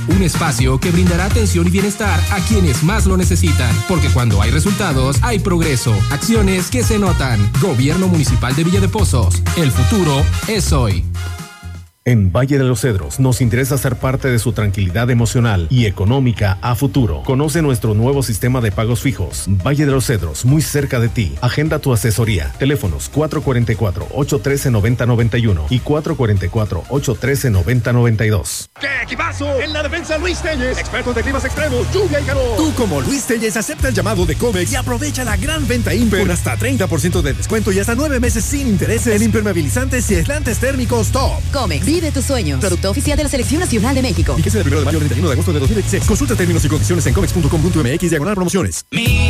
un espacio que brindará atención y bienestar a quienes más lo necesitan, porque cuando hay resultados, hay progreso, acciones que se notan. Gobierno Municipal de Villa de Pozos, el futuro es hoy. En Valle de los Cedros nos interesa ser parte de su tranquilidad emocional y económica a futuro. Conoce nuestro nuevo sistema de pagos fijos. Valle de los Cedros, muy cerca de ti. Agenda tu asesoría. Teléfonos 444-813-9091 y 444-813-9092. ¡Qué equipazo! En la defensa Luis Telles, expertos de climas extremos, lluvia y calor. Tú como Luis Telles acepta el llamado de Comex y aprovecha la gran venta Imper con hasta 30% de descuento y hasta 9 meses sin intereses en impermeabilizantes y aislantes térmicos top. Comex. Vive tus sueños. Producto oficial de la Selección Nacional de México. Fíjese del 1 de mayo al 31 de agosto de 2016. Consulta términos y condiciones en comex.com.mx/promociones.